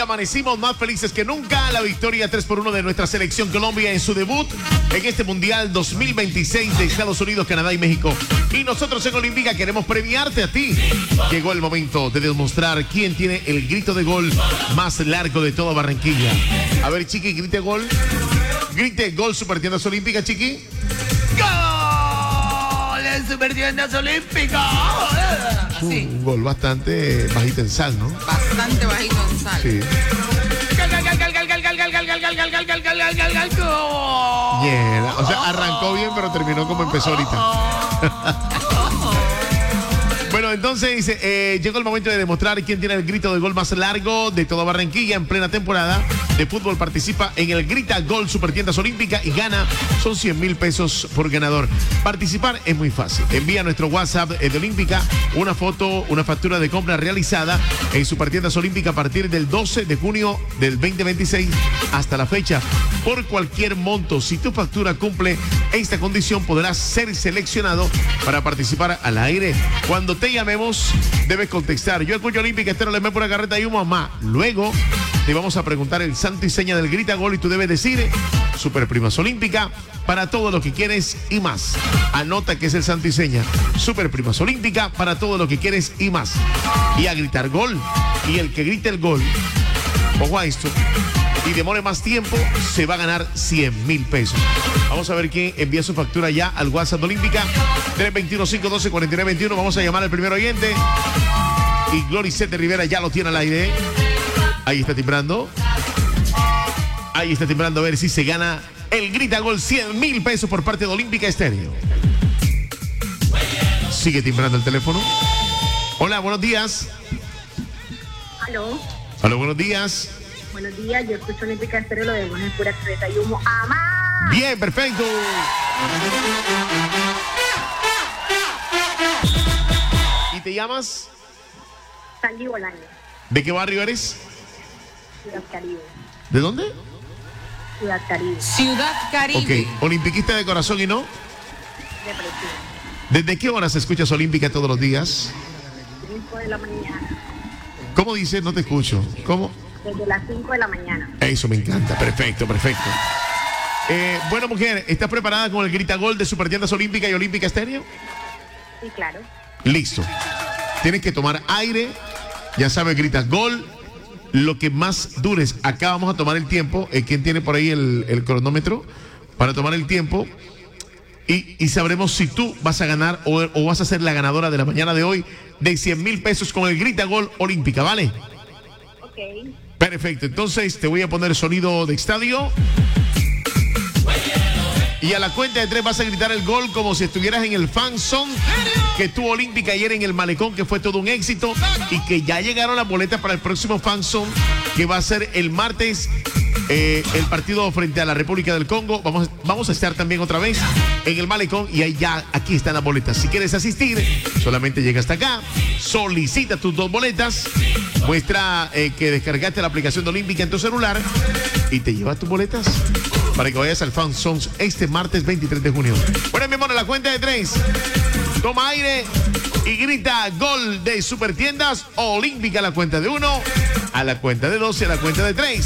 amanecimos más felices que nunca. La victoria 3-1 de nuestra selección Colombia en su debut en este Mundial 2026 de Estados Unidos, Canadá y México. Y nosotros en Olímpica queremos premiarte a ti. Llegó el momento de demostrar quién tiene el grito de gol más largo de toda Barranquilla. A ver, Chiqui, grite gol. Grite gol, Supertiendas Olímpicas, Chiqui. ¡Gol en Supertiendas Olímpicas! Sí. Un gol bastante bajito en sal, ¿no? Bastante bajito en sal. Sí. Yeah. O sea, arrancó bien, pero terminó como empezó ahorita. Bueno, entonces dice, llegó el momento de demostrar quién tiene el grito de gol más largo de toda Barranquilla en plena temporada de fútbol. Participa en el Grita Gol Supertiendas Olímpica y gana, son 100,000 pesos por ganador. Participar es muy fácil. Envía a nuestro WhatsApp de Olímpica una foto, una factura de compra realizada en Supertiendas Olímpica a partir del 12 de junio del 2026 hasta la fecha por cualquier monto. Si tu factura cumple esta condición, podrás ser seleccionado para participar al aire. Cuando te llamemos, debes contestar: yo escucho Olímpica Estéreo, le meto por la carreta y un mamá. Luego te vamos a preguntar el santo y seña del Grita Gol y tú debes decir Super Primas Olímpica para todo lo que quieres y más. Anota que es el santo y seña. Super Primas Olímpica para todo lo que quieres y más. Y a gritar gol. Y el que grite el gol, ojo a esto, y demore más tiempo, se va a ganar 100,000 pesos. Vamos a ver quién envía su factura ya al WhatsApp de Olímpica. 321-512-4921. Vamos a llamar al primer oyente. Y Gloricete Rivera ya lo tiene al aire. Ahí está timbrando. Ahí está timbrando a ver si se gana el Grita Gol, 100,000 pesos por parte de Olímpica Estéreo. Sigue timbrando el teléfono. Hola, buenos días. Aló. Aló, buenos días. Buenos días, yo escucho Olímpica Estéreo, lo demás es pura carreta y humo. ¡Amá! Bien, perfecto. ¿Y te llamas? Sandy Bolaño, ¿De qué barrio eres? Ciudad Caribe. ¿De dónde? Ciudad Caribe, Ciudad Caribe. Ok, olimpiquista de corazón y no. depresión. ¿Desde qué horas escuchas Olímpica todos los días? 5 de la mañana. ¿Cómo dices? No te escucho. ¿Cómo? Desde las 5 de la mañana. Eso me encanta. Perfecto, perfecto. Bueno, mujer, ¿estás preparada con el Grita Gol de Supertiendas Olímpica y Olímpica Estéreo? Sí, claro. Listo. Tienes que tomar aire. Ya sabes, gritas gol. Lo que más dures. Acá vamos a tomar el tiempo. ¿Quién tiene por ahí el cronómetro? Para tomar el tiempo. Y sabremos si tú vas a ganar o vas a ser la ganadora de la mañana de hoy de 100,000 pesos con el Grita Gol Olímpica, ¿vale? Ok. Perfecto. Entonces te voy a poner sonido de estadio. Y a la cuenta de 3 vas a gritar el gol como si estuvieras en el fan zone que tuvo Olímpica ayer en el Malecón, que fue todo un éxito, y que ya llegaron las boletas para el próximo fan zone, que va a ser el martes, el partido frente a la República del Congo. Vamos a estar también otra vez en el Malecón y ahí ya, aquí están las boletas. Si quieres asistir, solamente llega hasta acá, solicita tus 2 boletas, muestra que descargaste la aplicación de Olímpica en tu celular y te llevas tus boletas para que vayas al Fan Songs este martes 23 de junio. Bueno, mi amor, a la cuenta de 3. Toma aire y grita gol de Supertiendas Olímpica a la cuenta de 1, a la cuenta de 2 y a la cuenta de 3.